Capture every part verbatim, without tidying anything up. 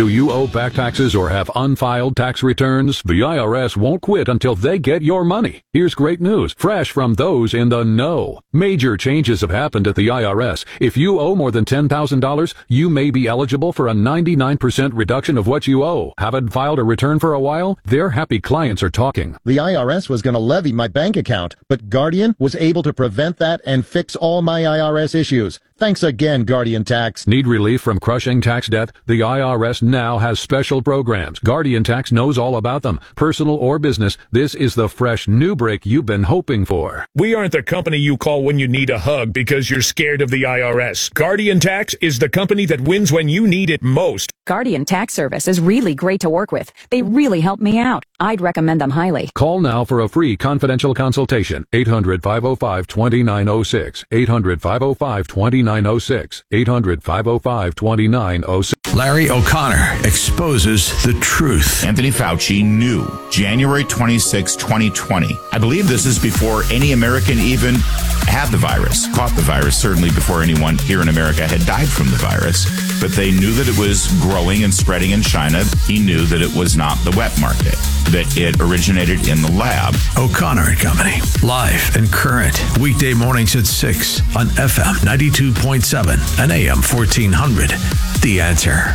Do you owe back taxes or have unfiled tax returns? The I R S won't quit until they get your money. Here's great news, fresh from those in the know. Major changes have happened at the I R S. If you owe more than ten thousand dollars, you may be eligible for a ninety-nine percent reduction of what you owe. Haven't filed a return for a while? Their happy clients are talking. The I R S was going to levy my bank account, but Guardian was able to prevent that and fix all my I R S issues. Thanks again, Guardian Tax. Need relief from crushing tax debt? The I R S now has special programs. Guardian Tax knows all about them. Personal or business, this is the fresh new break you've been hoping for. We aren't the company you call when you need a hug because you're scared of the I R S. Guardian Tax is the company that wins when you need it most. Guardian Tax Service is really great to work with. They really help me out. I'd recommend them highly. Call now for a free confidential consultation. eight hundred, five oh five, two nine oh six. eight hundred, five oh five, two nine oh six. eight hundred, five oh five, two nine oh six. Larry O'Connor exposes the truth. Anthony Fauci knew January twenty-sixth, twenty twenty. I believe this is before any American even had the virus, caught the virus, certainly before anyone here in America had died from the virus. But they knew that it was growing and spreading in China. He knew that it was not the wet market, that it originated in the lab. O'Connor and Company, live and current, weekday mornings at six on F M ninety-two point seven and A M fourteen hundred. The Answer.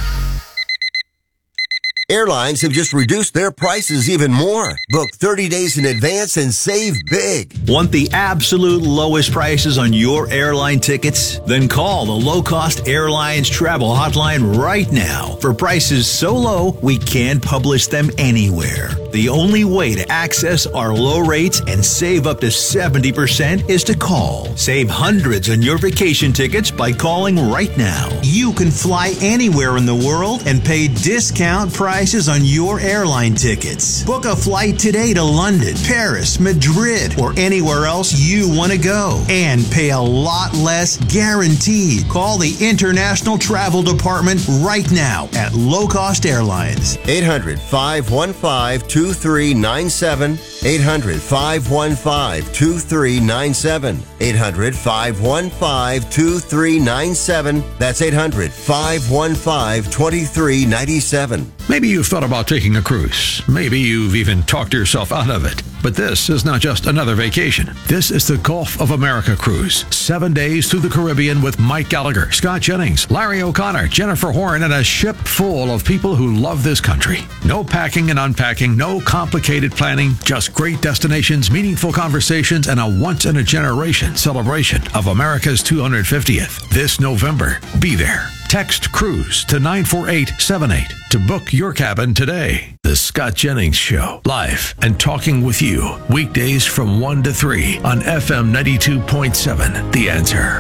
Airlines have just reduced their prices even more. Book thirty days in advance and save big. Want the absolute lowest prices on your airline tickets? Then call the Low Cost Airlines Travel Hotline right now for prices so low we can't publish them anywhere. The only way to access our low rates and save up to seventy percent is to call. Save hundreds on your vacation tickets by calling right now. You can fly anywhere in the world and pay discount prices on your airline tickets. Book a flight today to London, Paris, Madrid, or anywhere else you want to go and pay a lot less guaranteed. Call the International Travel Department right now at Low Cost Airlines. eight hundred, five one five, two three nine seven. eight hundred, five one five, two three nine seven. eight hundred, five one five, two three nine seven. That's eight hundred, five one five, two three nine seven. Maybe you've thought about taking a cruise. Maybe you've even talked yourself out of it. But this is not just another vacation. This is the Gulf of America cruise. Seven days through the Caribbean with Mike Gallagher, Scott Jennings, Larry O'Connor, Jennifer Horn, and a ship full of people who love this country. No packing and unpacking, no complicated planning, just great destinations, meaningful conversations, and a once-in-a-generation celebration of America's two hundred fiftieth. This November, be there. Text CRUISE to nine four eight seven eight to book your cabin today. The Scott Jennings Show, live and talking with you, weekdays from one to three on F M ninety-two point seven. The Answer.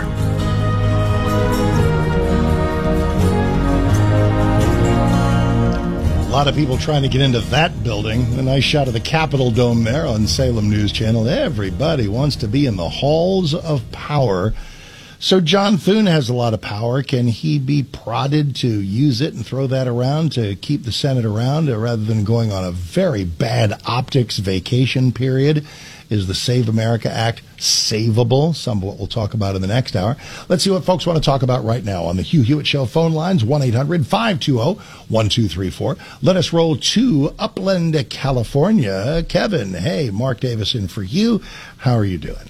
A lot of people trying to get into that building. A nice shot of the Capitol Dome there on Salem News Channel. Everybody wants to be in the halls of power. So John Thune has a lot of power. Can he be prodded to use it and throw that around to keep the Senate around uh, rather than going on a very bad optics vacation period? Is the Save America Act savable? Some of what we'll talk about in the next hour. Let's see what folks want to talk about right now on the Hugh Hewitt Show phone lines, one eight hundred, five two zero, one two three four. Let us roll to Upland, California. Kevin, hey, Mark Davison for you. How are you doing?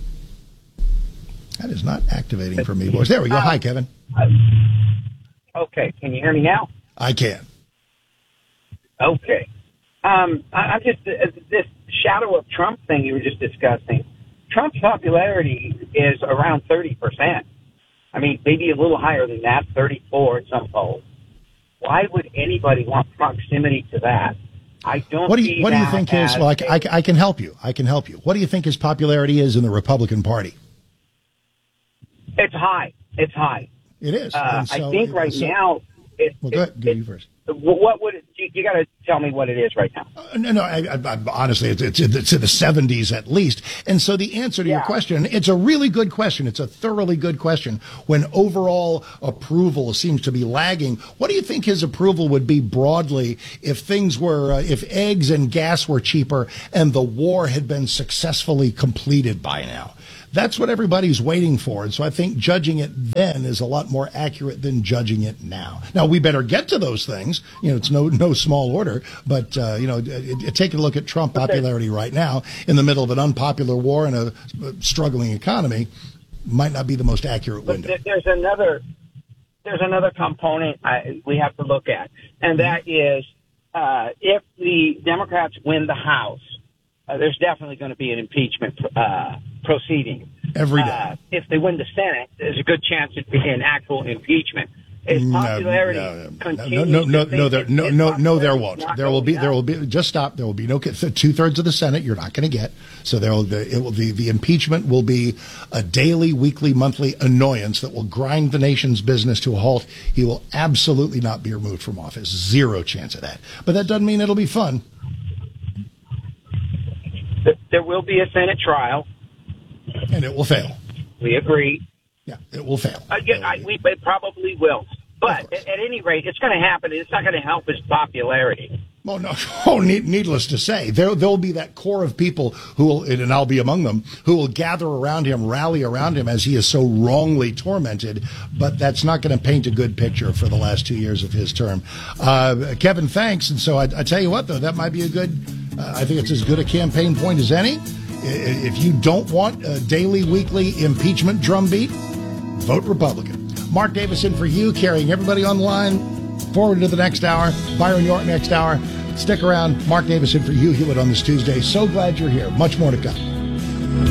That is not activating for me, boys. There we go. Hi, Kevin. Okay. Can you hear me now? I can. Okay. Um, I, I'm just, uh, this shadow of Trump thing you were just discussing. Trump's popularity is around thirty percent. I mean, maybe a little higher than that, thirty-four in some polls. Why would anybody want proximity to that? I don't. What do you, what do you think his, well, I, I, I can help you. I can help you. What do you think his popularity is in the Republican Party? It's high. It's high. It is. Uh, so, I think right so, now. It, well, go ahead. Go you first. What would it, you, you got to tell me what it is right now? Uh, no, no. I, I, I, honestly, it's, it's, it's in the seventies at least. And so the answer to yeah. your question, it's a really good question. It's a thoroughly good question. When overall approval seems to be lagging, what do you think his approval would be broadly if things were, uh, if eggs and gas were cheaper and the war had been successfully completed by now? That's what everybody's waiting for. And so I think judging it then is a lot more accurate than judging it now. Now, we better get to those things. You know, it's no no small order. But, uh, you know, it, it, take a look at Trump popularity right now in the middle of an unpopular war and a struggling economy. Might not be the most accurate window. But there's another there's another component I, we have to look at, and that is uh, if the Democrats win the House, uh, there's definitely going to be an impeachment uh, proceeding. Every day. Uh, if they win the Senate, there's a good chance it'd be an actual impeachment. Its popularity no, no, continues no, no, no, to no, there, think no, its no, no, there popularity won't. is not There will be, going there up. will be. Just stop. There will be no two thirds of the Senate. You're not going to get. So there will. The, it will. The, the impeachment will be a daily, weekly, monthly annoyance that will grind the nation's business to a halt. He will absolutely not be removed from office. Zero chance of that. But that doesn't mean it'll be fun. There will be a Senate trial, and it will fail. We agree. Yeah, it will fail. Uh, yeah, I, we, it probably will. But at, at any rate, it's going to happen. It's not going to help his popularity. Well, no. Oh, need, needless to say, there there'll be that core of people who will, and I'll be among them, who will gather around him, rally around him as he is so wrongly tormented. But that's not going to paint a good picture for the last two years of his term. Uh, Kevin, thanks. And so I, I tell you what, though, that might be a good. Uh, I think it's as good a campaign point as any. If you don't want a daily, weekly impeachment drumbeat, vote Republican. Mark Davis in for you, carrying everybody on the line forward to the next hour. Byron York next hour. Stick around. Mark Davis in for you, Hewitt, on this Tuesday. So glad you're here. Much more to come.